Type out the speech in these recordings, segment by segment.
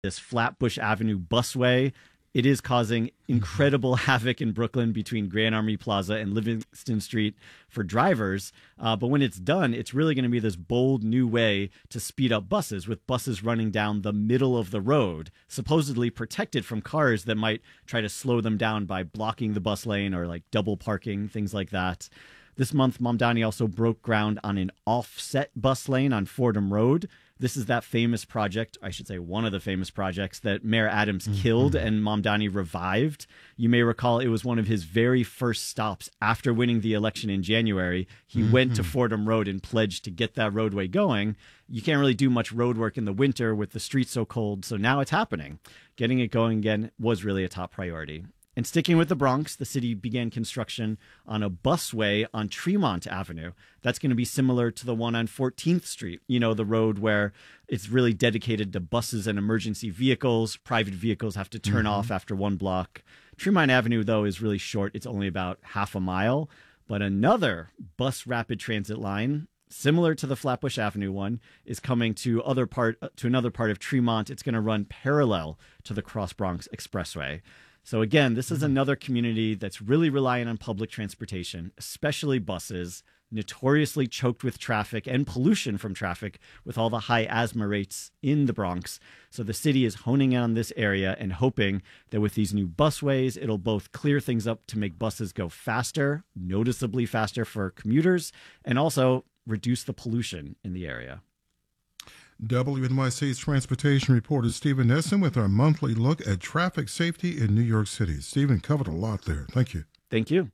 this Flatbush Avenue busway. It is causing incredible havoc in Brooklyn between Grand Army Plaza and Livingston Street for drivers. But when it's done, it's really going to be this bold new way to speed up buses, with buses running down the middle of the road, supposedly protected from cars that might try to slow them down by blocking the bus lane or like double parking, things like that. This month, Mamdani also broke ground on an offset bus lane on Fordham Road. This is that famous project, I should say one of the famous projects, that Mayor Adams killed and Mamdani revived. You may recall it was one of his very first stops after winning the election in January. He went to Fordham Road and pledged to get that roadway going. You can't really do much road work in the winter with the streets so cold, so now it's happening. Getting it going again was really a top priority. And sticking with the Bronx, the city began construction on a busway on Tremont Avenue. That's going to be similar to the one on 14th Street, you know, the road where it's really dedicated to buses and emergency vehicles. Private vehicles have to turn off after one block. Tremont Avenue, though, is really short. It's only about half a mile. But another bus rapid transit line, similar to the Flatbush Avenue one, is coming to another part of Tremont. It's going to run parallel to the Cross Bronx Expressway. So again, this is another community that's really reliant on public transportation, especially buses, notoriously choked with traffic and pollution from traffic with all the high asthma rates in the Bronx. So the city is honing in on this area and hoping that with these new busways, it'll both clear things up to make buses go faster, noticeably faster for commuters, and also reduce the pollution in the area. WNYC's transportation reporter Stephen Nesson with our monthly look at traffic safety in New York City. Stephen covered a lot there. Thank you. Thank you.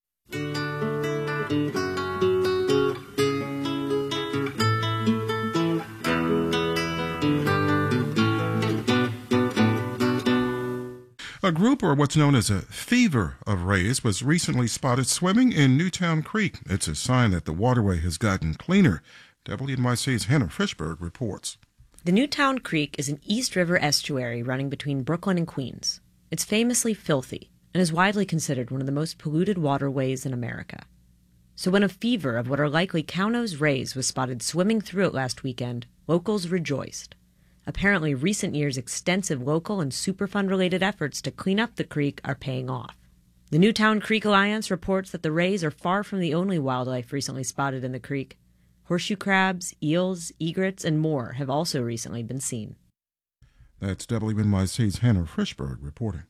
A group, or what's known as a fever of rays, was recently spotted swimming in Newtown Creek. It's a sign that the waterway has gotten cleaner. WNYC's Hannah Fishberg reports. The Newtown Creek is an East River estuary running between Brooklyn and Queens. It's famously filthy and is widely considered one of the most polluted waterways in America. So when a fever of what are likely cow-nosed rays was spotted swimming through it last weekend, locals rejoiced. Apparently, recent years' extensive local and Superfund-related efforts to clean up the creek are paying off. The Newtown Creek Alliance reports that the rays are far from the only wildlife recently spotted in the creek. Horseshoe crabs, eels, egrets, and more have also recently been seen. That's WNYC's Hannah Frischberg reporting.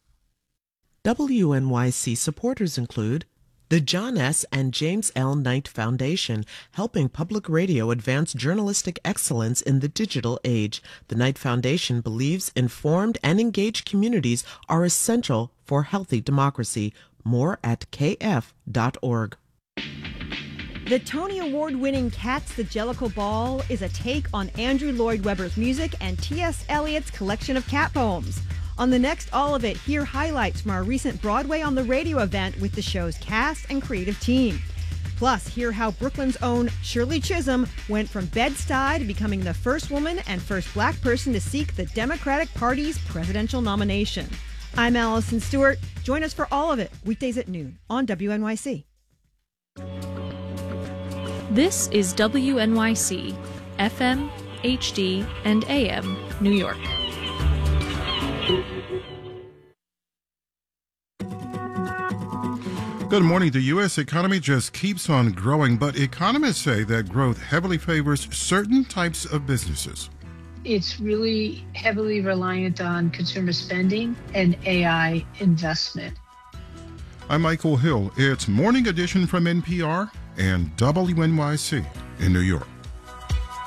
WNYC supporters include the John S. and James L. Knight Foundation, helping public radio advance journalistic excellence in the digital age. The Knight Foundation believes informed and engaged communities are essential for healthy democracy. More at kf.org. The Tony Award-winning Cats the Jellicle Ball is a take on Andrew Lloyd Webber's music and T.S. Eliot's collection of cat poems. On the next All of It, hear highlights from our recent Broadway on the Radio event with the show's cast and creative team. Plus, hear how Brooklyn's own Shirley Chisholm went from Bed-Stuy to becoming the first woman and first black person to seek the Democratic Party's presidential nomination. I'm Allison Stewart. Join us for All of It, weekdays at noon on WNYC. This is WNYC, FM, HD, and AM, New York. Good morning. The U.S. economy just keeps on growing, but economists say that growth heavily favors certain types of businesses. It's really heavily reliant on consumer spending and AI investment. I'm Michael Hill. It's Morning Edition from NPR and WNYC in New York.